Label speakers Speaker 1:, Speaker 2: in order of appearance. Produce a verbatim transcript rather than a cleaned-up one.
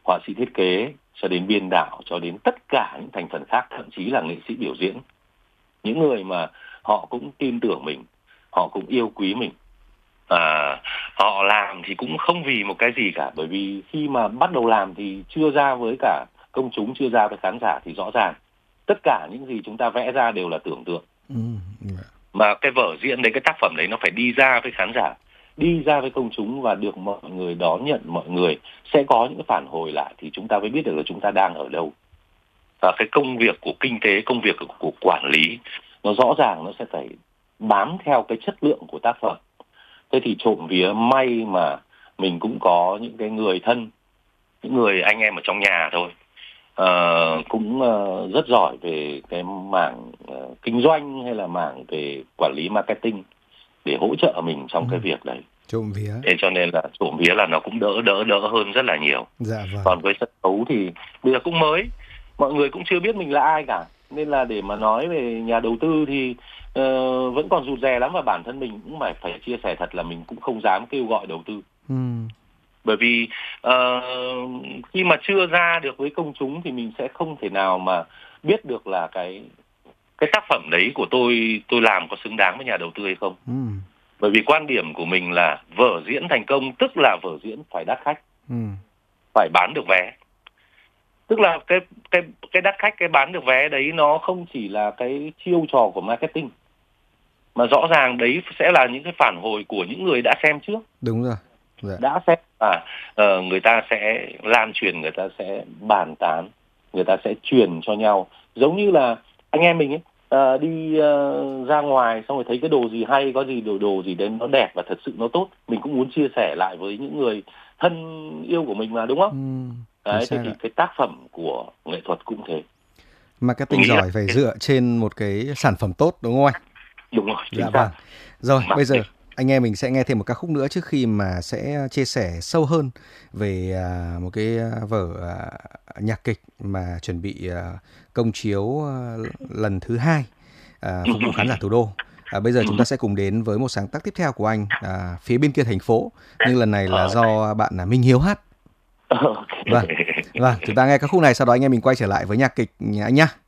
Speaker 1: họa sĩ thiết kế cho đến biên đạo cho đến tất cả những thành phần khác, thậm chí là nghệ sĩ biểu diễn, những người mà họ cũng tin tưởng mình, họ cũng yêu quý mình. À, họ làm thì cũng không vì một cái gì cả, bởi vì khi mà bắt đầu làm thì chưa ra với cả công chúng, chưa ra với khán giả thì rõ ràng tất cả những gì chúng ta vẽ ra đều là tưởng tượng.
Speaker 2: Ừ.
Speaker 1: Mà cái vở diễn đấy, cái tác phẩm đấy nó phải đi ra với khán giả, đi ra với công chúng và được mọi người đón nhận, mọi người sẽ có những phản hồi lại thì chúng ta mới biết được là chúng ta đang ở đâu. Và cái công việc của kinh tế, công việc của, của quản lý nó rõ ràng nó sẽ phải bám theo cái chất lượng của tác phẩm. Thế thì trộm vía may mà mình cũng có những cái người thân, những người anh em ở trong nhà thôi, uh, cũng uh, rất giỏi về cái mảng uh, kinh doanh hay là mảng về quản lý marketing để hỗ trợ mình trong ừ. cái việc đấy.
Speaker 2: Trộm vía.
Speaker 1: Thế cho nên là trộm vía là nó cũng đỡ đỡ đỡ hơn rất là nhiều.
Speaker 2: Dạ vâng.
Speaker 1: Còn với sân khấu thì bây giờ cũng mới, mọi người cũng chưa biết mình là ai cả, nên là để mà nói về nhà đầu tư thì uh, vẫn còn rụt rè lắm, và bản thân mình cũng phải phải chia sẻ thật là mình cũng không dám kêu gọi đầu tư.
Speaker 2: Ừ.
Speaker 1: Bởi vì uh, khi mà chưa ra được với công chúng thì mình sẽ không thể nào mà biết được là cái cái tác phẩm đấy của tôi tôi làm có xứng đáng với nhà đầu tư hay không.
Speaker 2: Ừ.
Speaker 1: Bởi vì quan điểm của mình là vở diễn thành công tức là vở diễn phải đắt khách,
Speaker 2: ừ.
Speaker 1: phải bán được vé. Tức là cái cái cái đắt khách, cái bán được vé đấy nó không chỉ là cái chiêu trò của marketing, mà rõ ràng đấy sẽ là những cái phản hồi của những người đã xem trước.
Speaker 2: Đúng rồi. Dạ.
Speaker 1: Đã xem và uh, người ta sẽ lan truyền, người ta sẽ bàn tán, người ta sẽ truyền cho nhau. Giống như là anh em mình ấy, uh, đi uh, ra ngoài xong rồi thấy cái đồ gì hay, có gì đồ đồ gì đấy nó đẹp và thật sự nó tốt, mình cũng muốn chia sẻ lại với những người thân yêu của mình mà, đúng không?
Speaker 2: Ừ.
Speaker 1: Đấy, thế thì cái tác phẩm của nghệ thuật cũng thế.
Speaker 2: Marketing Nghĩ giỏi phải dựa trên một cái sản phẩm tốt, đúng không anh?
Speaker 1: Đúng rồi, chính
Speaker 2: dạ
Speaker 1: xác.
Speaker 2: Vâng. Rồi,
Speaker 1: Mà
Speaker 2: bây giờ anh em mình sẽ nghe thêm một ca khúc nữa trước khi mà sẽ chia sẻ sâu hơn về à, một cái vở à, nhạc kịch mà chuẩn bị à, công chiếu à, lần thứ hai à, phục vụ khán giả thủ đô. À, bây giờ chúng ta sẽ cùng đến với một sáng tác tiếp theo của anh, à, Phía bên kia thành phố, nhưng lần này là do bạn là Minh Hiếu hát.
Speaker 1: Okay.
Speaker 2: Vâng, vâng, chúng ta nghe ca khúc này, sau đó anh em mình quay trở lại với nhạc kịch anh nhá.